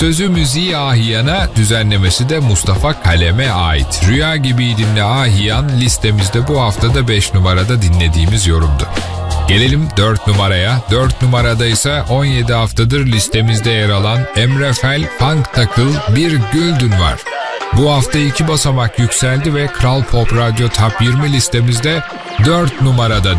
Sözü müziği Ahiyan'a, düzenlemesi de Mustafa Kalem'e ait. Rüya Gibiydin'le Ahiyan listemizde bu haftada 5 numarada dinlediğimiz yorumdu. Gelelim 4 numaraya. 4 numarada ise 17 haftadır listemizde yer alan Emre Fel, Funk Takıl, Bir Güldün var. Bu hafta 2 basamak yükseldi ve Kral Pop Radyo Top 20 listemizde 4 numarada